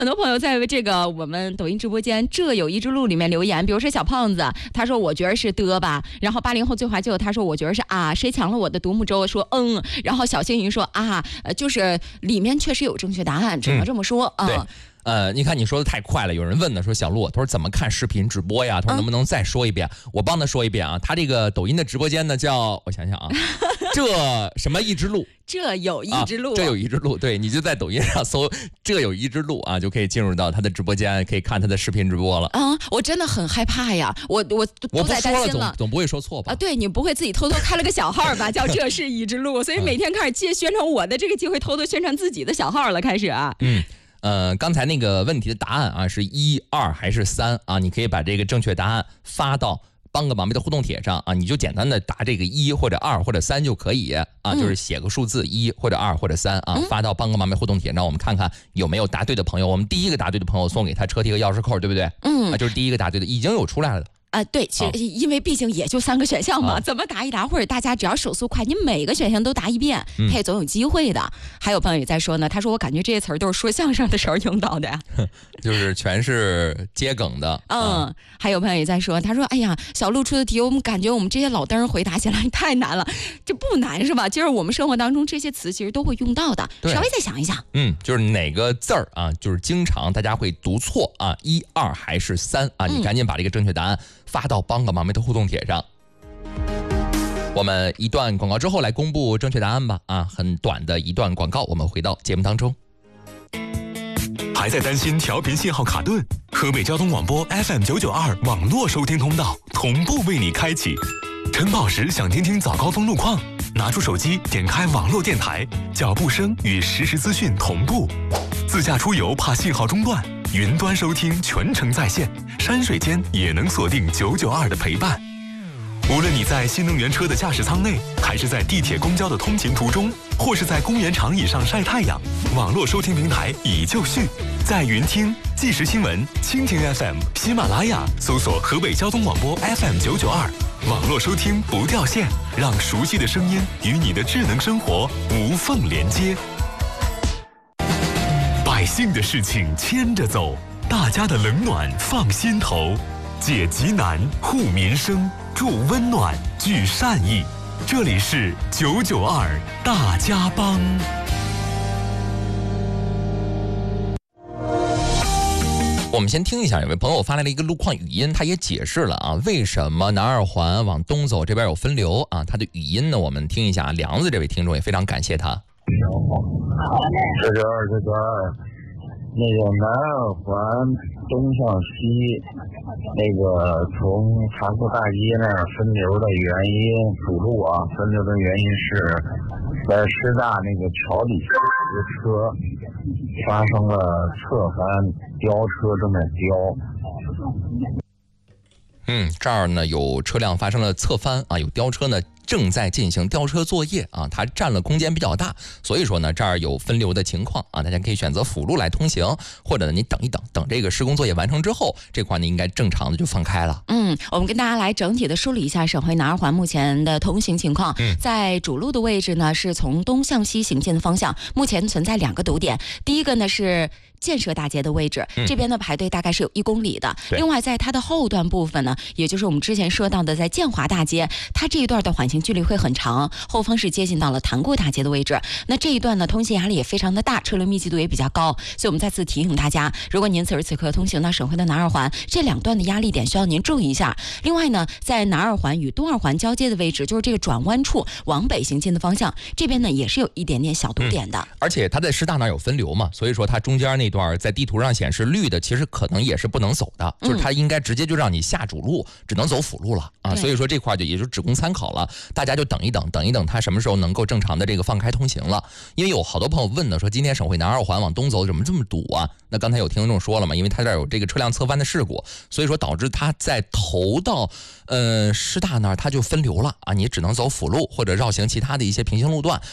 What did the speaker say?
很多朋友在这个我们抖音直播间这有一之路里面留言，比如说小胖子，他说我觉得是的吧，然后80后最怀旧他说我觉得是啊，谁抢了我的独木舟说然后小星云说啊，就是里面确实有正确答案，只能这么说啊。 对。你看你说的太快了，有人问呢，说小鹿，他说怎么看视频直播呀？他说能不能再说一遍？我帮他说一遍啊。他这个抖音的直播间呢叫，我想想啊，这什么一之路？ 这有一之路， 这有一之路。对，你就在抖音上搜这有一之路啊，就可以进入到他的直播间，可以看他的视频直播了。 我真的很害怕呀，我都在担心了。 总不会说错吧？ 对，你不会自己偷偷开了个小号吧？叫这是一之路，所以每天开始借宣传我的这个机会，偷偷宣传自己的小号了，开始啊。 刚才那个问题的答案啊是1、2还是3啊？你可以把这个正确答案发到帮个忙呗的互动帖上啊，你就简单的答这个1或者2或者3就可以啊，就是写个数字1或者2或者3啊，发到帮个忙呗互动帖，让我们看看有没有答对的朋友。我们第一个答对的朋友送给他车贴和钥匙扣，对不对？就是第一个答对的已经有出来了。 对，其实因为毕竟也就3个选项嘛，怎么答一答，或者大家只要手速快，你每个选项都答一遍，他也总有机会的。还有朋友也在说呢，他说我感觉这些词儿都是说相声的时候用到的呀， 就是全是接梗的。 还有朋友也在说，他说哎呀，小鹿出的题，我们感觉我们这些老登回答起来太难了，这不难是吧？就是我们生活当中这些词其实都会用到的，稍微再想一想。 就是哪个字儿啊，就是经常大家会读错啊，1、2还是3啊？你赶紧把这个正确答案发到帮个忙呗的互动帖上。我们一段广告之后来公布正确答案吧。很短的一段广告，我们回到节目当中。 还在担心调频信号卡顿？河北交通广播 FM992 网络收听通道同步为你开启。晨跑时想听听早高峰路况，拿出手机点开网络电台，脚步声与实时资讯同步。自驾出游怕信号中断，云端收听全程在线，山水间也能锁定992的陪伴。无论你在新能源车的驾驶舱内，还是在地铁公交的通勤途中，或是在公园长椅上晒太阳，网络收听平台已就绪，在云听、即时新闻、蜻蜓 FM、喜马拉雅搜索河北交通广播 FM992，网络收听不掉线，让熟悉的声音与你的智能生活无缝连接。百姓的事情牵着走，大家的冷暖放心头，解急难、护民生、助温暖、聚善意。这里是992大家帮。 我们先听一下，有位朋友发来了一个路况语音，他也解释了啊，为什么南二环往东走这边有分流啊？他的语音呢，我们听一下。梁子这位听众也非常感谢他。 这那个南二环东向西，那个从长富大街那儿分流的原因，主路啊，分流的原因是在师大那个桥底下有车发生了侧翻，飙车正在飙。 这儿呢有车辆发生了侧翻啊，有飙车呢正在进行飙车作业啊，它占了空间比较大，所以说呢这儿有分流的情况啊，大家可以选择辅路来通行，或者呢你等一等，等这个施工作业完成之后，这块呢应该正常的就放开了。 我们跟大家来整体的梳理一下省会南二环目前的通行情况。在主路的位置呢是从东向西行进的方向，目前存在2个堵点，第一个呢是建设大街的位置，这边的排队大概是有1公里的。另外在它的后段部分呢，也就是我们之前说到的在建华大街，它这一段的缓行距离会很长，后方是接近到了潭过大街的位置。那这一段呢通行压力也非常的大，车流密集度也比较高，所以我们再次提醒大家，如果您此时此刻通行到省会的南二环，这2段的压力点需要您注意一下。另外呢，在南二环与东二环交接的位置，就是这个转弯处往北行进的方向，这边呢也是有一点点小堵点的。 而且它在师大那儿有分流嘛，所以说它中间那段在地图上显示绿的，其实可能也是不能走的，就是它应该直接就让你下主路，只能走辅路了啊。所以说这块就也就只供参考了，大家就等一等它什么时候能够正常的这个放开通行了。因为有好多朋友问呢，说今天省会南二环往东走怎么这么堵啊？那刚才有听众说了嘛，因为它这儿有这个车辆侧翻的事故，所以说导致它在投到师大那儿它就分流了啊，你只能走辅路或者绕行其他的一些平行路段。